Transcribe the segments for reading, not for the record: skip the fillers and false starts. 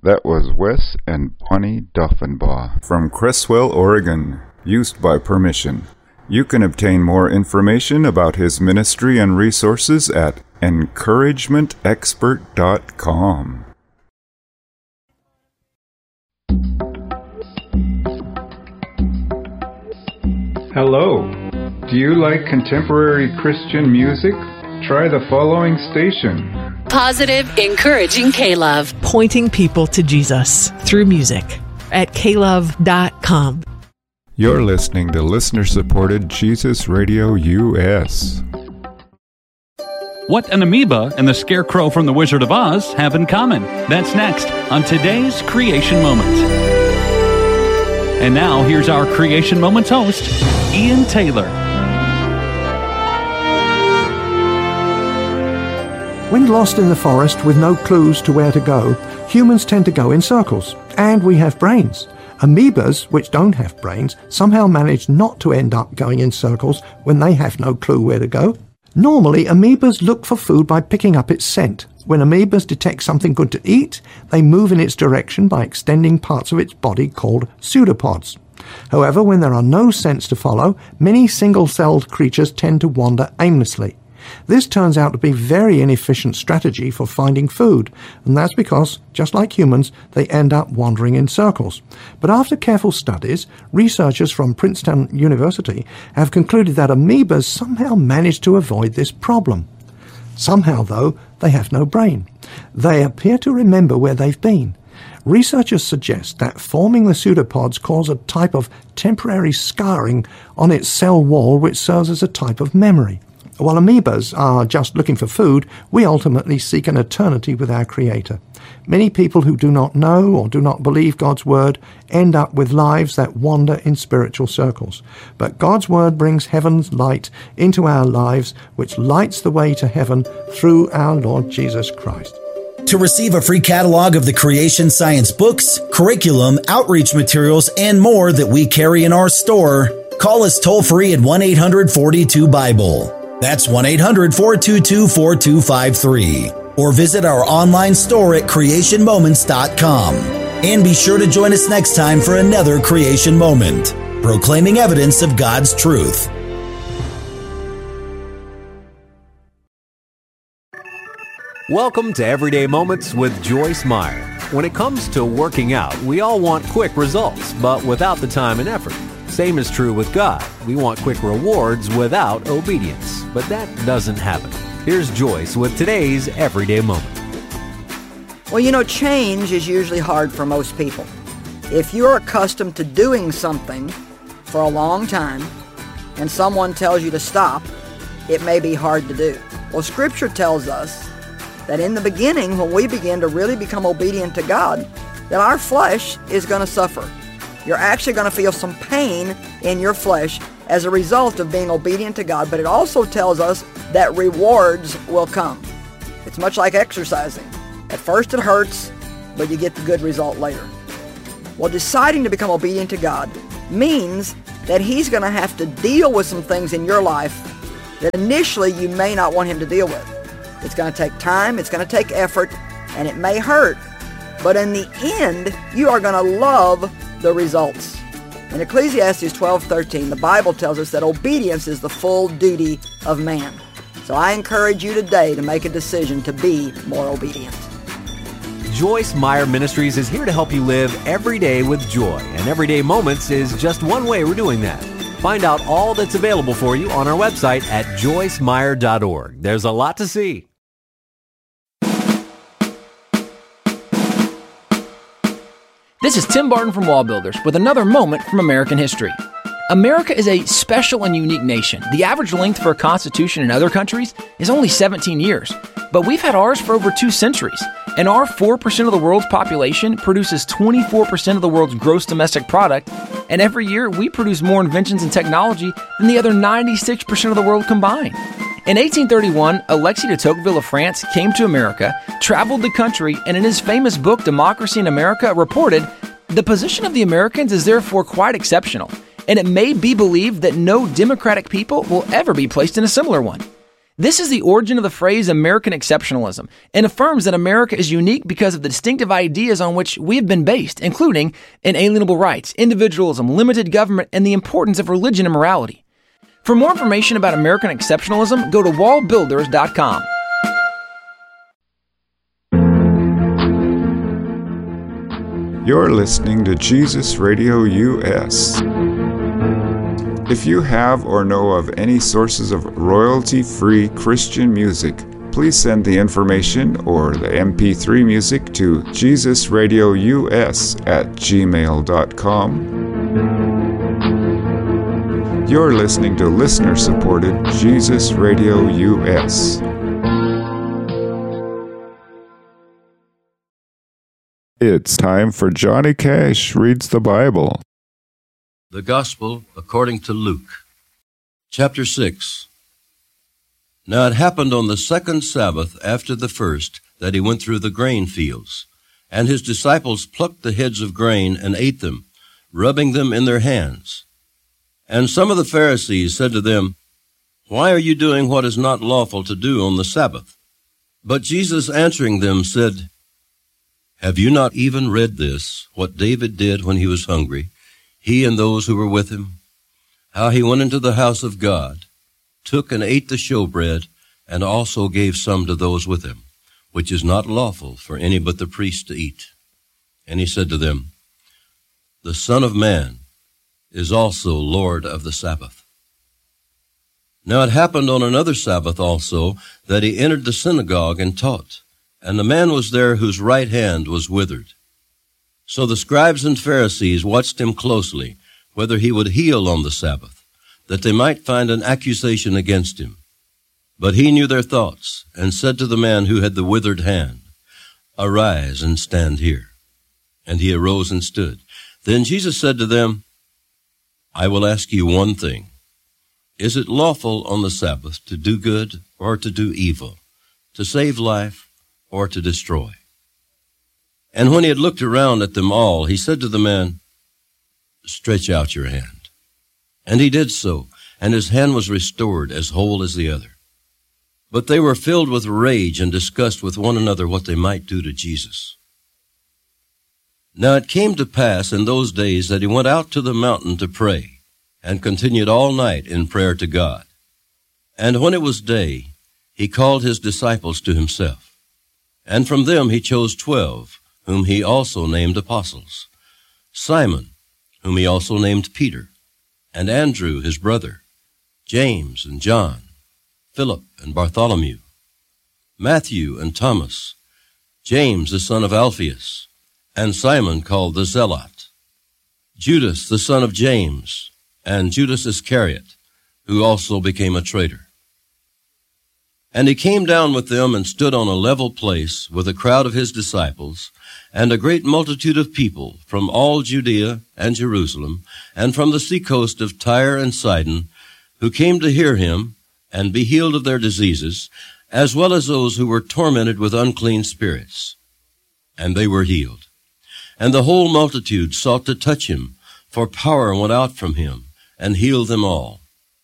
That was Wes and Bonnie Duffenbaugh from Cresswell, Oregon, used by permission. You can obtain more information about his ministry and resources at encouragementexpert.com. Hello. Do you like contemporary Christian music? Try the following station. Positive, encouraging K-Love. Pointing people to Jesus through music at klove.com. You're listening to listener-supported Jesus Radio US. What an amoeba and the scarecrow from The Wizard of Oz have in common. That's next on today's Creation Moment. And now, here's our Creation Moments host, Ian Taylor. When lost in the forest with no clues to where to go, humans tend to go in circles, and we have brains. Amoebas, which don't have brains, somehow manage not to end up going in circles when they have no clue where to go. Normally, amoebas look for food by picking up its scent. When amoebas detect something good to eat, they move in its direction by extending parts of its body called pseudopods. However, when there are no scents to follow, many single-celled creatures tend to wander aimlessly. This turns out to be a very inefficient strategy for finding food, and that's because, just like humans, they end up wandering in circles. But after careful studies, researchers from Princeton University have concluded that amoebas somehow manage to avoid this problem. Somehow, though, they have no brain. They appear to remember where they've been. Researchers suggest that forming the pseudopods cause a type of temporary scarring on its cell wall which serves as a type of memory. While amoebas are just looking for food, we ultimately seek an eternity with our Creator. Many people who do not know or do not believe God's Word end up with lives that wander in spiritual circles. But God's Word brings heaven's light into our lives, which lights the way to heaven through our Lord Jesus Christ. To receive a free catalog of the creation science books, curriculum, outreach materials, and more that we carry in our store, call us toll-free at 1-800-42-BIBLE. That's 1-800-422-4253. Or visit our online store at creationmoments.com. And be sure to join us next time for another Creation Moment, proclaiming evidence of God's truth. Welcome to Everyday Moments with Joyce Meyer. When it comes to working out, we all want quick results, but without the time and effort. Same is true with God. We want quick rewards without obedience, but that doesn't happen. Here's Joyce with today's Everyday Moment. Well, change is usually hard for most people. If you're accustomed to doing something for a long time and someone tells you to stop, it may be hard to do. Well, Scripture tells us that in the beginning, when we begin to really become obedient to God, that our flesh is going to suffer. You're actually going to feel some pain in your flesh as a result of being obedient to God, but it also tells us that rewards will come. It's much like exercising. At first it hurts, but you get the good result later. Well, deciding to become obedient to God means that He's going to have to deal with some things in your life that initially you may not want Him to deal with. It's going to take time, it's going to take effort, and it may hurt. But in the end, you are going to love the results. In Ecclesiastes 12:13, the Bible tells us that obedience is the full duty of man. So I encourage you today to make a decision to be more obedient. Joyce Meyer Ministries is here to help you live every day with joy, and Everyday Moments is just one way we're doing that. Find out all that's available for you on our website at joycemeyer.org. There's a lot to see. This is Tim Barton from Wall Builders with another moment from American history. America is a special and unique nation. The average length for a constitution in other countries is only 17 years, but we've had ours for over 2 centuries. And our 4% of the world's population produces 24% of the world's gross domestic product, and every year we produce more inventions and technology than the other 96% of the world combined. In 1831, Alexis de Tocqueville of France came to America, traveled the country, and in his famous book, Democracy in America, reported, "The position of the Americans is therefore quite exceptional, and it may be believed that no democratic people will ever be placed in a similar one." This is the origin of the phrase American exceptionalism and affirms that America is unique because of the distinctive ideas on which we have been based, including inalienable rights, individualism, limited government, and the importance of religion and morality. For more information about American exceptionalism, go to wallbuilders.com. You're listening to Jesus Radio US. If you have or know of any sources of royalty-free Christian music, please send the information or the MP3 music to jesusradious@gmail.com. You're listening to listener-supported Jesus Radio US. It's time for Johnny Cash Reads the Bible. The Gospel according to Luke, chapter 6. Now it happened on the second Sabbath after the first that he went through the grain fields, and his disciples plucked the heads of grain and ate them, rubbing them in their hands. And some of the Pharisees said to them, "Why are you doing what is not lawful to do on the Sabbath?" But Jesus answering them said, "Have you not even read this, what David did when he was hungry, he and those who were with him, how he went into the house of God, took and ate the showbread, and also gave some to those with him, which is not lawful for any but the priest to eat. And he said to them, The Son of Man is also Lord of the Sabbath. Now it happened on another Sabbath also that he entered the synagogue and taught, and a man was there whose right hand was withered. So the scribes and Pharisees watched him closely, whether he would heal on the Sabbath, that they might find an accusation against him. But he knew their thoughts, and said to the man who had the withered hand, Arise and stand here. And he arose and stood. Then Jesus said to them, I will ask you one thing. Is it lawful on the Sabbath to do good or to do evil, to save life or to destroy? And when he had looked around at them all, he said to the man, Stretch out your hand. And he did so, and his hand was restored as whole as the other. But they were filled with rage and discussed with one another what they might do to Jesus. Now it came to pass in those days that he went out to the mountain to pray, and continued all night in prayer to God. And when it was day, he called his disciples to himself. And from them he chose 12, whom he also named apostles, Simon, whom he also named Peter, and Andrew his brother, James and John, Philip and Bartholomew, Matthew and Thomas, James the son of Alphaeus, and Simon called the Zealot, Judas the son of James, and Judas Iscariot, who also became a traitor. And he came down with them and stood on a level place with a crowd of his disciples, and a great multitude of people from all Judea and Jerusalem, and from the seacoast of Tyre and Sidon, who came to hear him and be healed of their diseases, as well as those who were tormented with unclean spirits. And they were healed. And the whole multitude sought to touch him, for power went out from him, and healed them all.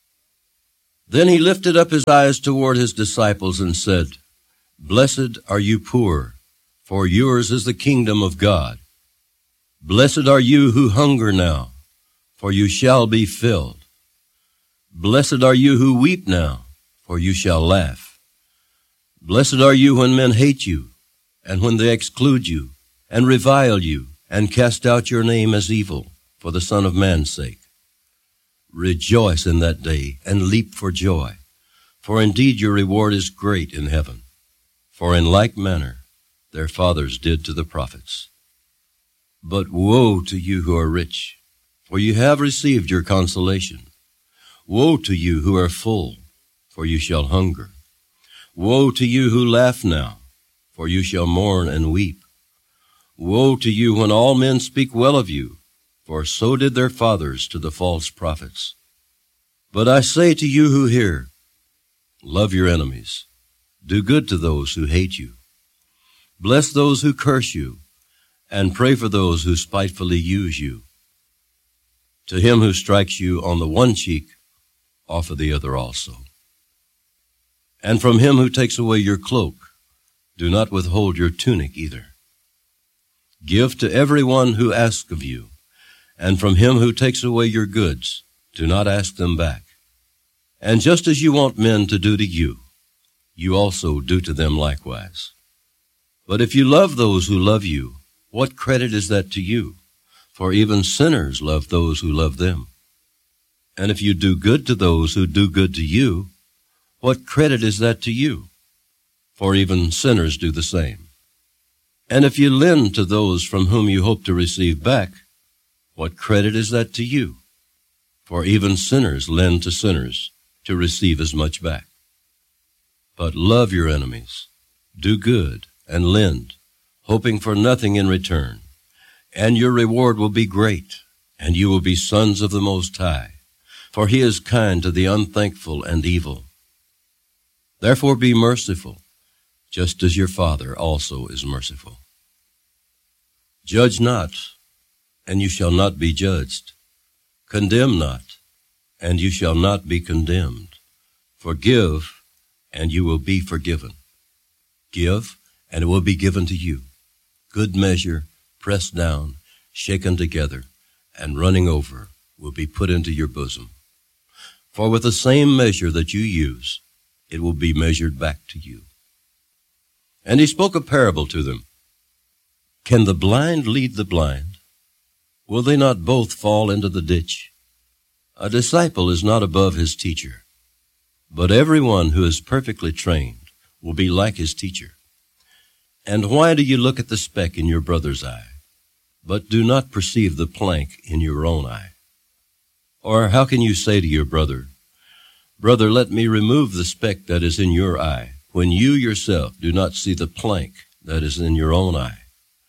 Then he lifted up his eyes toward his disciples and said, Blessed are you poor, for yours is the kingdom of God. Blessed are you who hunger now, for you shall be filled. Blessed are you who weep now, for you shall laugh. Blessed are you when men hate you, and when they exclude you, and revile you, and cast out your name as evil, for the Son of Man's sake. Rejoice in that day, and leap for joy, for indeed your reward is great in heaven. For in like manner their fathers did to the prophets. But woe to you who are rich, for you have received your consolation. Woe to you who are full, for you shall hunger. Woe to you who laugh now, for you shall mourn and weep. Woe to you when all men speak well of you, for so did their fathers to the false prophets. But I say to you who hear, love your enemies, do good to those who hate you. Bless those who curse you, and pray for those who spitefully use you. To him who strikes you on the one cheek, offer the other also. And from him who takes away your cloak, do not withhold your tunic either. Give to every one who asks of you, and from him who takes away your goods, do not ask them back. And just as you want men to do to you, you also do to them likewise. But if you love those who love you, what credit is that to you? For even sinners love those who love them. And if you do good to those who do good to you, what credit is that to you? For even sinners do the same. And if you lend to those from whom you hope to receive back, what credit is that to you? For even sinners lend to sinners to receive as much back. But love your enemies, do good, and lend, hoping for nothing in return. And your reward will be great, and you will be sons of the Most High, for he is kind to the unthankful and evil. Therefore be merciful, just as your Father also is merciful. Judge not, and you shall not be judged. Condemn not, and you shall not be condemned. Forgive, and you will be forgiven. Give, and it will be given to you. Good measure, pressed down, shaken together, and running over, will be put into your bosom. For with the same measure that you use, it will be measured back to you. And he spoke a parable to them. Can the blind lead the blind? Will they not both fall into the ditch? A disciple is not above his teacher, but everyone who is perfectly trained will be like his teacher. And why do you look at the speck in your brother's eye, but do not perceive the plank in your own eye? Or how can you say to your brother, Brother, let me remove the speck that is in your eye, when you yourself do not see the plank that is in your own eye?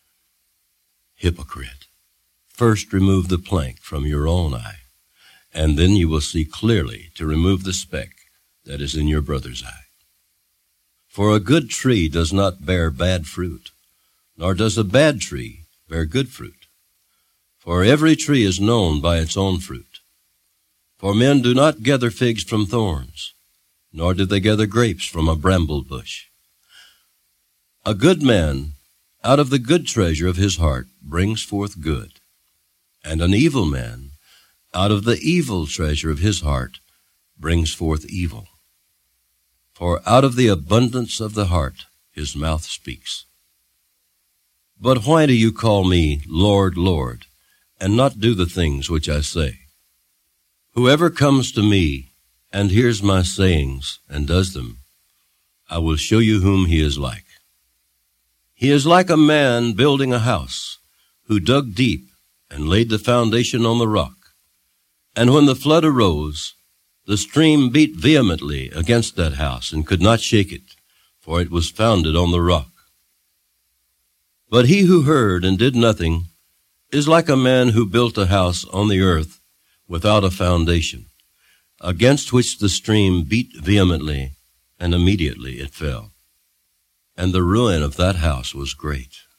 Hypocrite, first remove the plank from your own eye, and then you will see clearly to remove the speck that is in your brother's eye. For a good tree does not bear bad fruit, nor does a bad tree bear good fruit. For every tree is known by its own fruit. For men do not gather figs from thorns, nor do they gather grapes from a bramble bush. A good man out of the good treasure of his heart brings forth good, and an evil man out of the evil treasure of his heart brings forth evil. For out of the abundance of the heart his mouth speaks. But why do you call me Lord, Lord, and not do the things which I say? Whoever comes to me and hears my sayings and does them, I will show you whom he is like. He is like a man building a house, who dug deep and laid the foundation on the rock. And when the flood arose, the stream beat vehemently against that house and could not shake it, for it was founded on the rock. But he who heard and did nothing is like a man who built a house on the earth without a foundation, against which the stream beat vehemently, and immediately it fell. And the ruin of that house was great.